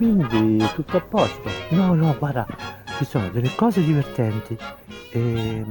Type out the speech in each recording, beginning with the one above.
quindi tutto a posto. No, no, guarda, ci sono delle cose divertenti. E,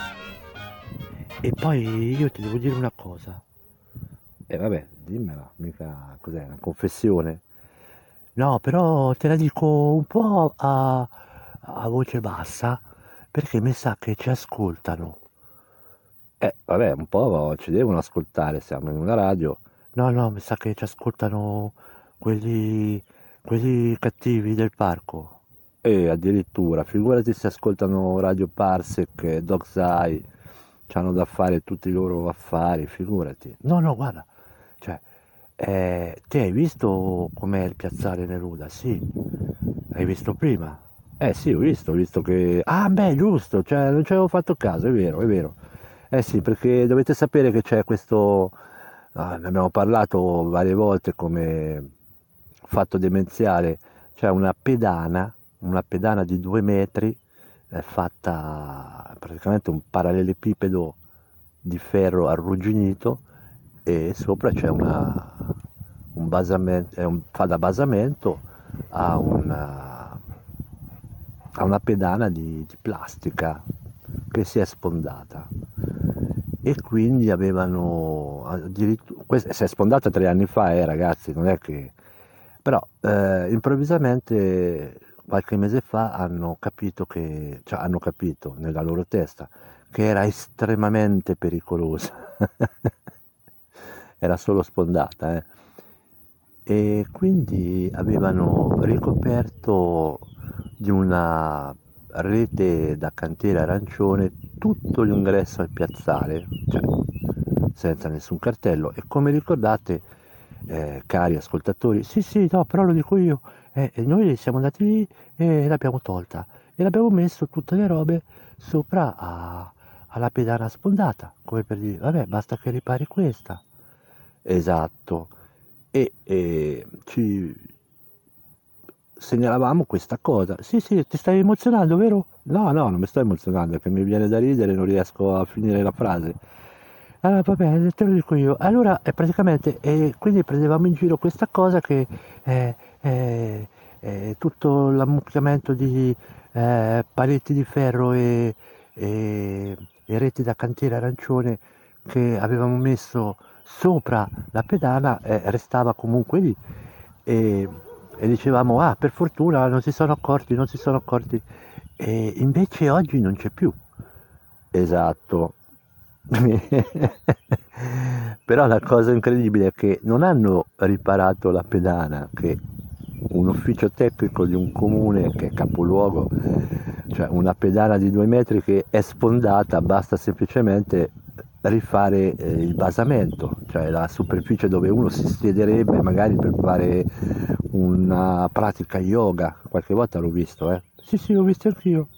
e poi io ti devo dire una cosa. E vabbè, dimmela, mica cos'è, una confessione. No, però te la dico un po' a voce bassa, perché mi sa che ci ascoltano. Vabbè, un po' ci devono ascoltare, siamo in una radio. No, no, mi sa che ci ascoltano quelli, quelli cattivi del parco. E addirittura, figurati se ascoltano Radio Parsec, Dogzai, c'hanno da fare tutti i loro affari, figurati. No, no, guarda, cioè, te hai visto com'è il piazzale Neruda? Sì, hai visto prima? Sì, ho visto che... Ah, beh, giusto, cioè, non ci avevo fatto caso, è vero, è vero. Eh sì, perché dovete sapere che c'è questo, ne abbiamo parlato varie volte come fatto demenziale, c'è una pedana di 2 metri, fatta praticamente un parallelepipedo di ferro arrugginito e sopra c'è un basamento, fa da basamento a a una pedana di plastica che si è spondata e quindi avevano addirittura, si è spondata 3 anni fa, ragazzi, non è che... Però improvvisamente qualche mese fa hanno capito che, cioè hanno capito nella loro testa che era estremamente pericolosa. Era solo spondata, e quindi avevano ricoperto di una rete da cantiere arancione tutto l'ingresso al piazzale, cioè senza nessun cartello. E come ricordate, cari ascoltatori, sì sì, no, però lo dico io, e noi siamo andati lì e l'abbiamo tolta e l'abbiamo messo tutte le robe sopra alla pedana spondata, come per dire, vabbè, basta che ripari questa. Esatto. E ci segnalavamo questa cosa. Sì, sì, ti stai emozionando, vero? No, no, non mi sto emozionando, è che mi viene da ridere e non riesco a finire la frase. Ah, vabbè, te lo dico io. Allora, praticamente, quindi prendevamo in giro questa cosa che tutto l'ammucchiamento di pareti di ferro e reti da cantiere arancione che avevamo messo sopra la pedana restava comunque lì e, e dicevamo ah per fortuna non si sono accorti, non si sono accorti e invece oggi non c'è più. Esatto. Però la cosa incredibile è che non hanno riparato la pedana, che un ufficio tecnico di un comune che è capoluogo, cioè una pedana di 2 metri che è spondata, basta semplicemente rifare il basamento, cioè la superficie dove uno si siederebbe magari per fare una pratica yoga, qualche volta l'ho visto, eh. Sì, sì, l'ho visto anch'io.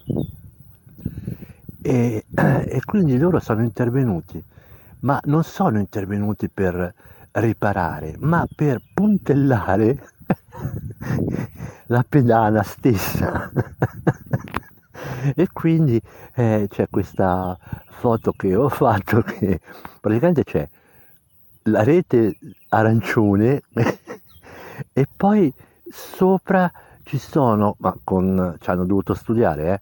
E quindi loro sono intervenuti, ma non sono intervenuti per riparare, ma per puntellare la pedana stessa. E quindi c'è questa foto che ho fatto che praticamente c'è la rete arancione e poi sopra ci sono, ma ci hanno dovuto studiare,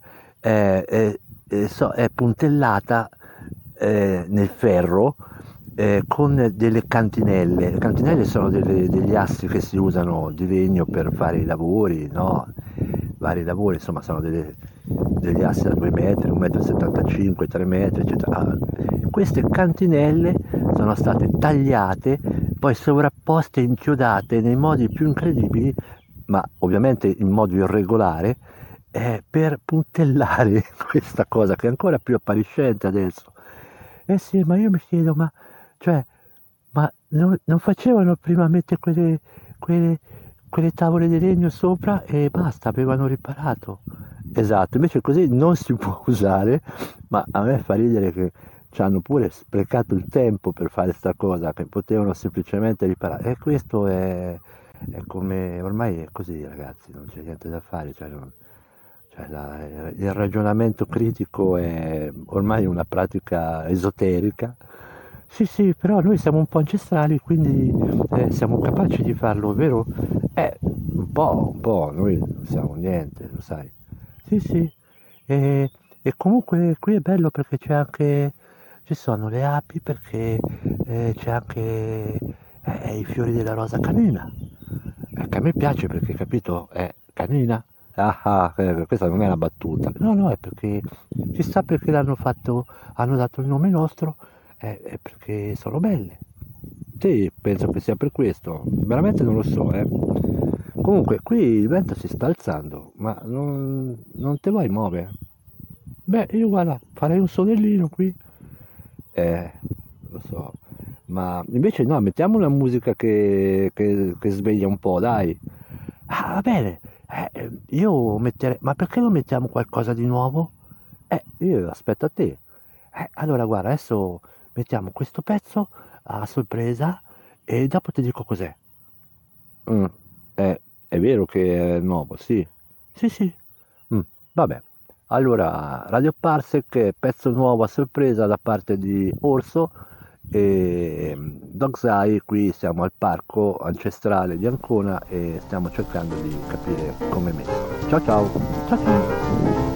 è puntellata nel ferro con delle cantinelle. Le cantinelle sono degli assi che si usano di legno per fare i lavori, no? Vari lavori, insomma, sono degli assi da 2 metri, 1,75 m, 3 metri, eccetera. Ah, queste cantinelle sono state tagliate, poi sovrapposte e inchiodate nei modi più incredibili, ma ovviamente in modo irregolare, per puntellare questa cosa che è ancora più appariscente adesso. Eh sì, ma io mi chiedo, cioè, ma non facevano prima mettere quelle, quelle tavole di legno sopra e basta, avevano riparato. Esatto, invece così non si può usare, ma a me fa ridere che ci hanno pure sprecato il tempo per fare sta cosa, che potevano semplicemente riparare. E questo è come, ormai è così ragazzi, non c'è niente da fare, cioè il ragionamento critico è ormai una pratica esoterica Sì, sì, però noi siamo un po' ancestrali, quindi siamo capaci di farlo, vero? Un po', noi non siamo niente, lo sai. Sì, sì, e, e comunque qui è bello perché ci sono le api, perché c'è anche i fiori della rosa canina, che a me piace perché, capito, è canina. Ah, ah, questa non è una battuta, no, no, è perché ci sta perché l'hanno fatto, hanno dato il nome nostro, è perché sono belle. Sì, penso che sia per questo, veramente non lo so, eh. Comunque, qui il vento si sta alzando, ma non te vuoi muovere? Beh, io guarda, farei un sonnellino qui. Eh, lo so, ma invece no, mettiamo una musica che sveglia un po', dai. Ah, va bene, io metterei, ma perché non mettiamo qualcosa di nuovo? Io aspetto a te. Allora, guarda, adesso mettiamo questo pezzo a sorpresa e dopo ti dico cos'è. Mm, è vero che è nuovo, sì. Sì, sì. Mm, vabbè. Allora, Radio Parsec, pezzo nuovo a sorpresa da parte di Orso e Dog's Eye, qui siamo al parco ancestrale di Ancona e stiamo cercando di capire come è messo. Ciao ciao. Ciao ciao.